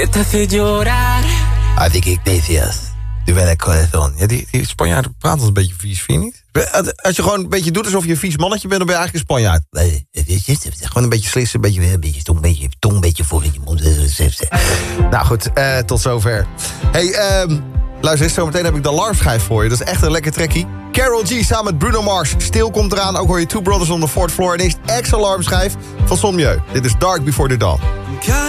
te hace llorar. Así que gracias. Duele el corazón. Ja, die Spanjaarden praten als een beetje vies, vind je niet? Als je gewoon een beetje doet alsof je een vies mannetje bent, dan ben je eigenlijk een Spanjaard. Gewoon een beetje slissen, een beetje tong, een beetje voor in je mond. Nou goed, tot zover. Hey, luister eens, zometeen heb ik de alarmschijf voor je. Dat is echt een lekker trekkie. Karol G samen met Bruno Mars. Stil komt eraan, ook hoor je Two Brothers on the Fourth Floor. En eerst ex-alarmschijf van Son Mieu. Dit is Dark Before the Dawn.